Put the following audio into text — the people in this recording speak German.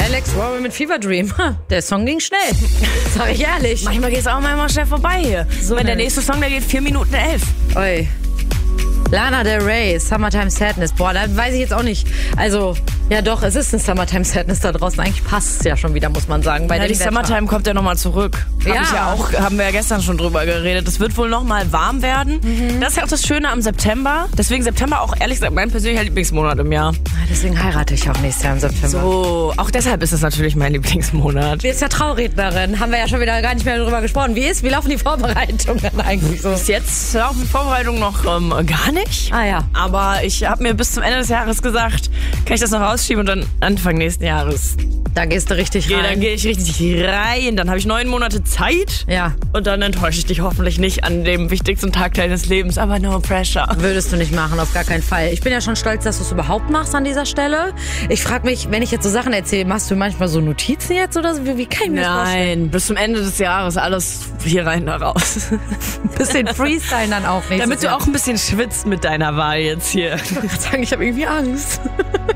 Alex Warren mit Fever Dream. Der Song ging schnell. Sag ich ehrlich. Manchmal geht's auch mal schnell vorbei hier. So, wenn der nächste Song, der geht 4 Minuten 11. Oi. Lana Del Rey, Summertime Sadness. Boah, da weiß ich jetzt auch nicht. Also, ja doch, es ist ein Summertime Sadness da draußen. Eigentlich passt es ja schon wieder, muss man sagen. Bei die Summertime kommt ja nochmal zurück. Haben wir ja gestern schon drüber geredet. Es wird wohl nochmal warm werden. Das ist ja auch das Schöne am September. Deswegen September auch ehrlich gesagt mein persönlicher Lieblingsmonat im Jahr. Deswegen heirate ich auch nächstes Jahr im September. So, auch deshalb ist es natürlich mein Lieblingsmonat. Wie ist ja Traurednerin? Haben wir ja schon wieder gar nicht mehr darüber gesprochen. Wie laufen die Vorbereitungen eigentlich so? Bis jetzt laufen die Vorbereitungen noch gar nicht. Ah ja. Aber ich habe mir bis zum Ende des Jahres gesagt, kann ich das noch rausschieben und dann Anfang nächsten Jahres. Da gehst du richtig rein. Dann gehe ich richtig rein. Dann habe ich 9 Monate Zeit. Ja. Und dann enttäusche ich dich hoffentlich nicht an dem wichtigsten Tag deines Lebens. Aber no pressure. Würdest du nicht machen, auf gar keinen Fall. Ich bin ja schon stolz, dass du es überhaupt machst an dieser Stelle. Ich frage mich, wenn ich jetzt so Sachen erzähle, machst du manchmal so Notizen jetzt oder so? Wie kann ich mir das vorstellen? Nein, bis zum Ende des Jahres alles hier rein, da raus. Bisschen Freestyle dann auch nicht. Damit du auch ein bisschen schwitzt mit deiner Wahl jetzt hier. Ich würde sagen, ich habe irgendwie Angst.